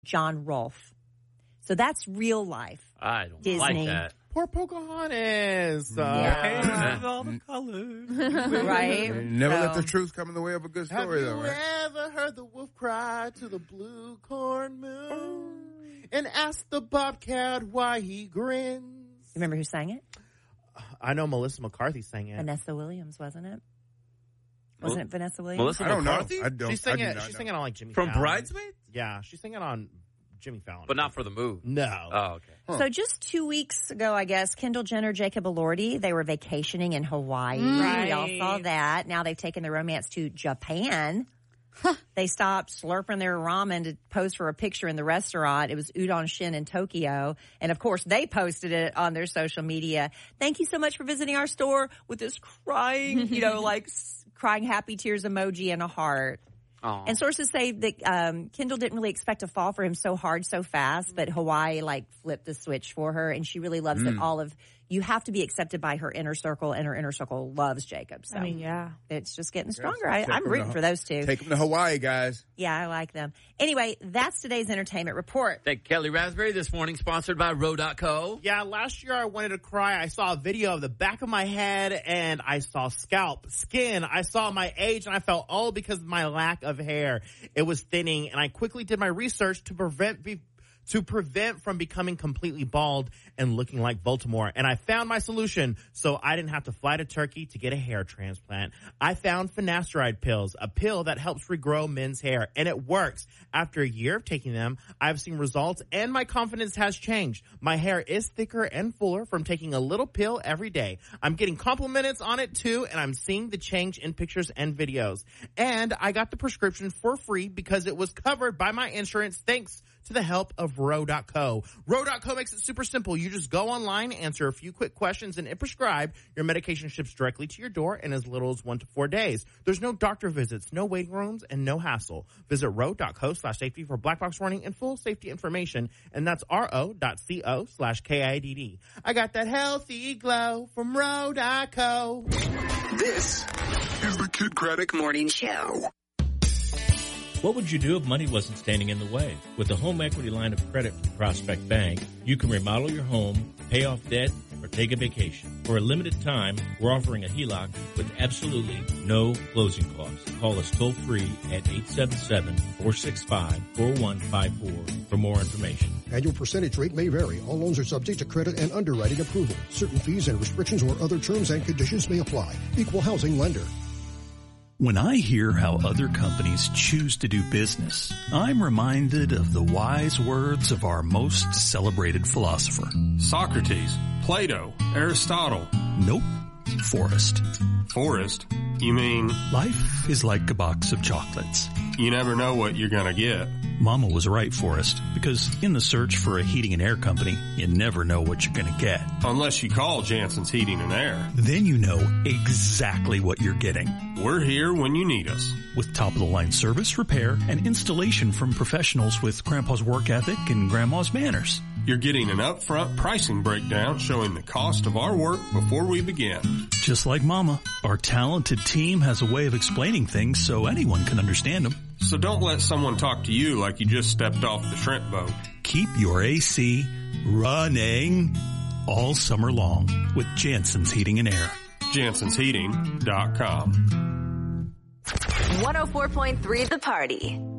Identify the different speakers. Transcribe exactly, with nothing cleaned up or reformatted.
Speaker 1: John Rolfe. So that's real life.
Speaker 2: I don't
Speaker 1: Disney.
Speaker 2: like that.
Speaker 3: Poor Pocahontas. Uh,
Speaker 1: Yeah.
Speaker 3: With all the colors.
Speaker 1: Right?
Speaker 4: Never
Speaker 1: So-
Speaker 4: let the truth come in the way of a good
Speaker 3: Have
Speaker 4: story,
Speaker 3: you
Speaker 4: though, right?
Speaker 3: ever heard the wolf cry to the blue corn moon and ask the bobcat why he grins?
Speaker 1: Remember who sang it?
Speaker 3: I know Melissa McCarthy sang it.
Speaker 1: Vanessa Williams, wasn't it? Wasn't it Vanessa Williams?
Speaker 2: Melissa
Speaker 4: I don't know.
Speaker 2: McCarthy?
Speaker 4: I don't.
Speaker 3: She sang
Speaker 4: I do
Speaker 3: it.
Speaker 4: not
Speaker 3: She
Speaker 4: know.
Speaker 3: sang it on like Jimmy
Speaker 2: From
Speaker 3: Fallon.
Speaker 2: Bridesmaids?
Speaker 3: Yeah, she sang it on Jimmy Fallon,
Speaker 2: But not for the movie.
Speaker 3: no.
Speaker 2: Oh, okay.
Speaker 4: Huh.
Speaker 1: So just two weeks ago, I guess, Kendall Jenner, Jacob Elordi, they were vacationing in Hawaii.
Speaker 5: Right.
Speaker 1: We all saw that. Now they've taken the romance to Japan. They stopped slurping their ramen to pose for a picture in the restaurant. It was Udon Shin in Tokyo. And of course, they posted it on their social media. Thank you so much for visiting our store with this crying, you know, like s- crying happy tears emoji and a heart.
Speaker 2: Aw.
Speaker 1: And sources say that um, Kendall didn't really expect to fall for him so hard, so fast, but Hawaii like flipped the switch for her, and she really loves that all of you have to be accepted by her inner circle, and her inner circle loves Jacob. So
Speaker 5: I mean, yeah.
Speaker 1: it's just getting stronger. I,
Speaker 4: Take
Speaker 1: I'm
Speaker 4: them
Speaker 1: rooting
Speaker 4: to-
Speaker 1: for those two.
Speaker 4: Take them to Hawaii, guys.
Speaker 1: Yeah, I like them. Anyway, that's today's entertainment report.
Speaker 2: Thank Kelly Raspberry this morning, sponsored by Row dot co.
Speaker 3: Yeah, last year I wanted to cry. I saw a video of the back of my head and I saw scalp, skin. I saw my age and I felt old because of my lack of hair. It was thinning and I quickly did my research to prevent be- to prevent from becoming completely bald and looking like Baltimore. And I found my solution so I didn't have to fly to Turkey to get a hair transplant. I found finasteride pills, a pill that helps regrow men's hair, and it works. After a year of taking them, I've seen results and my confidence has changed. My hair is thicker and fuller from taking a little pill every day. I'm getting compliments on it too, and I'm seeing the change in pictures and videos. And I got the prescription for free because it was covered by my insurance thanks to the help of Row dot co. Row dot co makes it super simple. You just go online, answer a few quick questions, and if prescribed, your medication ships directly to your door in as little as one to four days. There's no doctor visits, no waiting rooms, and no hassle. Visit row dot co slash safety for black box warning and full safety information, and that's ro dot co slash K I D D. I got that healthy glow from Row dot co.
Speaker 6: This is the Kid Craddock Morning Show.
Speaker 7: What would you do if money wasn't standing in the way? With the home equity line of credit from Prospect Bank, you can remodel your home, pay off debt, or take a vacation. For a limited time, we're offering a H E L O C with absolutely no closing costs. Call us toll free at eight seven seven, four six five, four one five four for more information.
Speaker 8: Annual percentage rate may vary. All loans are subject to credit and underwriting approval. Certain fees and restrictions or other terms and conditions may apply. Equal housing lender.
Speaker 9: When I hear how other companies choose to do business, I'm reminded of the wise words of our most celebrated philosopher.
Speaker 10: Socrates, Plato, Aristotle.
Speaker 9: Nope. Forrest.
Speaker 10: Forrest? You mean?
Speaker 9: Life is like a box of chocolates.
Speaker 10: You never know what you're gonna get.
Speaker 9: Mama was right, Forrest, because in the search for a heating and air company, you never know what you're gonna get.
Speaker 10: Unless you call Jansen's Heating and Air.
Speaker 9: Then you know exactly what you're getting.
Speaker 10: We're here when you need us.
Speaker 9: With top-of-the-line service, repair, and installation from professionals with Grandpa's work ethic and Grandma's manners.
Speaker 10: You're getting an upfront pricing breakdown showing the cost of our work before we begin.
Speaker 9: Just like Mama, our talented team has a way of explaining things so anyone can understand them.
Speaker 10: So don't let someone talk to you like you just stepped off the shrimp boat.
Speaker 9: Keep your A C running all summer long with Jansen's Heating and Air.
Speaker 10: Jansens Heating dot com.
Speaker 11: one oh four point three The Party.